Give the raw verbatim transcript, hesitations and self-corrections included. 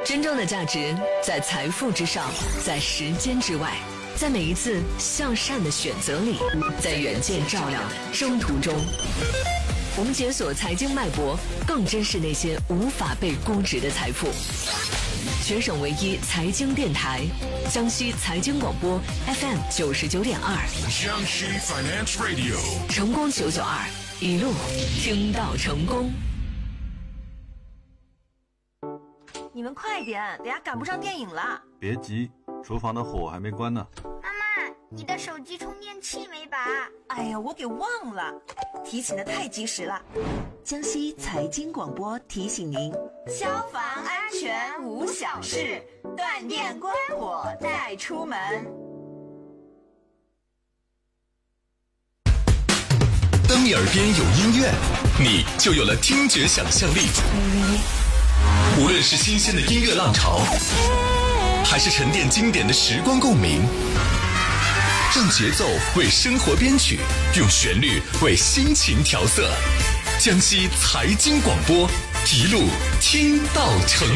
真正的价值在财富之上，在时间之外，在每一次向善的选择里，在远见照亮的征途中。我们解锁财经脉搏，更珍视那些无法被估值的财富。全省唯一财经电台，江西财经广播 F M 九十九点二， 江西 Finance Radio， 成功九九二，一路听到成功。 你们快点，等下赶不上电影了。 别急，厨房的火还没关呢。 妈妈，你的手机充电器没拔？ 哎呀，我给忘了，提醒的太及时了。江西财经广播提醒您：消防安全无小事，断电关火带出门。 当你耳边有音乐，你就有了听觉想象力。无论是新鲜的音乐浪潮，还是沉淀经典的时光共鸣，让节奏为生活编曲，用旋律为心情调色。江西财经广播，一路听到成